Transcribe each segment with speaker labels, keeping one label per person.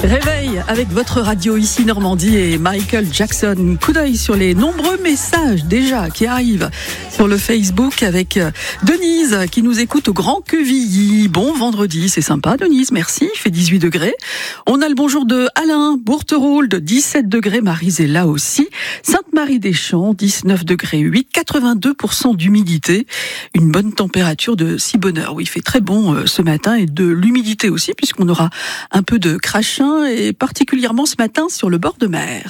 Speaker 1: Réveil avec votre radio ici Normandie et Michael Jackson. Coup d'œil sur les nombreux messages déjà qui arrivent sur le Facebook avec Denise qui nous écoute au Grand Quevilly. Bon vendredi, c'est sympa Denise, merci, il fait 18 degrés. On a le bonjour de Alain, Bourteroule de 17 degrés, Marisela aussi. Sainte-Marie-des-Champs, 19 degrés 8, 82% d'humidité. Une bonne température de 6 bonheur. Oui, il fait très bon ce matin et de l'humidité aussi puisqu'on aura un peu de crachin et particulièrement ce matin sur le bord de mer.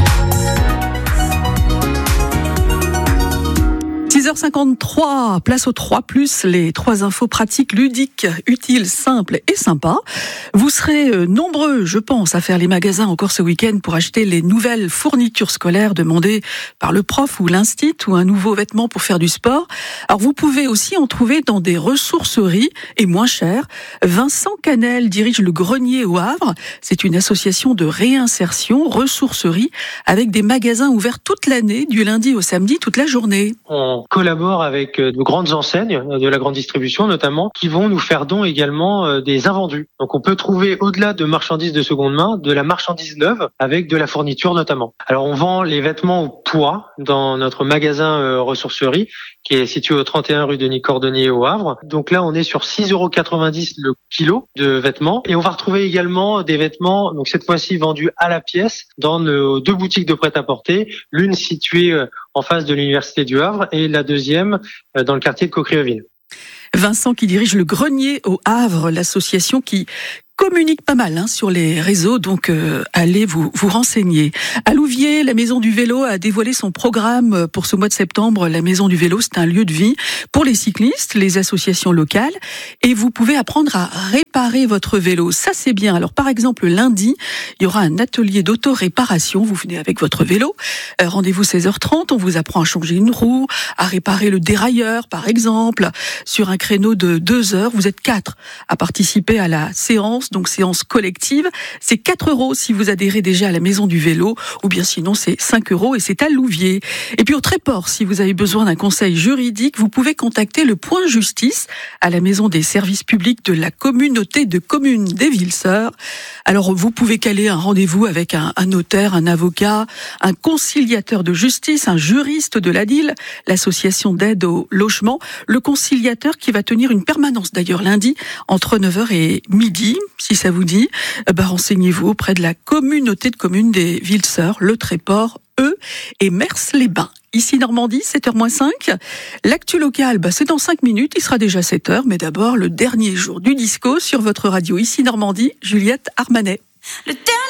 Speaker 1: 6h53, place aux 3+, les 3 infos pratiques, ludiques, utiles, simples et sympas. Vous serez nombreux, je pense, à faire les magasins encore ce week-end pour acheter les nouvelles fournitures scolaires demandées par le prof ou l'instit ou un nouveau vêtement pour faire du sport. Alors vous pouvez aussi en trouver dans des ressourceries et moins cher. Vincent Canel dirige le Grenier au Havre. C'est une association de réinsertion, ressourcerie, avec des magasins ouverts toute l'année, du lundi au samedi, toute la journée.
Speaker 2: On collabore avec de grandes enseignes, de la grande distribution notamment, qui vont nous faire don également des invendus. Donc on peut trouver au-delà de marchandises de seconde main, de la marchandise neuve avec de la fourniture notamment. Alors on vend les vêtements au poids dans notre magasin ressourcerie qui est situé au 31 rue Denis Cordonnier au Havre. Donc là on est sur 6,90 € le kilo de vêtements et on va retrouver également des vêtements, donc cette fois-ci vendus à la pièce dans nos 2 boutiques de prêt-à-porter, l'une située en face de l'université du Havre et la deuxième dans le quartier de Coquereville.
Speaker 1: Vincent qui dirige le Grenier au Havre, l'association qui communique pas mal sur les réseaux, donc allez vous renseigner. À Louviers, la Maison du Vélo a dévoilé son programme pour ce mois de septembre. La Maison du Vélo, c'est un lieu de vie pour les cyclistes, les associations locales, et vous pouvez apprendre à réparer votre vélo. Ça, c'est bien. Alors, par exemple, lundi, il y aura un atelier d'auto-réparation. Vous venez avec votre vélo, rendez-vous 16h30, on vous apprend à changer une roue, à réparer le dérailleur, par exemple, sur un créneau de 2 heures. Vous êtes 4 à participer à la séance, donc séance collective. C'est 4 € si vous adhérez déjà à la Maison du Vélo, ou bien sinon c'est 5 € et c'est à Louviers. Et puis au Tréport, si vous avez besoin d'un conseil juridique, vous pouvez contacter le Point Justice à la Maison des Services Publics de la Communauté de Communes des Vilseurs. Alors vous pouvez caler un rendez-vous avec un notaire, un avocat, un conciliateur de justice, un juriste de l'ADIL, l'association d'aide au logement, le conciliateur qui va tenir une permanence d'ailleurs lundi entre 9h et midi. Si ça vous dit, renseignez-vous auprès de la Communauté de Communes des Vilseurs, le Tréport, et Mers-les-Bains. Ici Normandie, 7h-5. L'actu local, c'est dans 5 minutes, il sera déjà 7h, mais d'abord le dernier jour du disco sur votre radio ici Normandie, Juliette Armanet.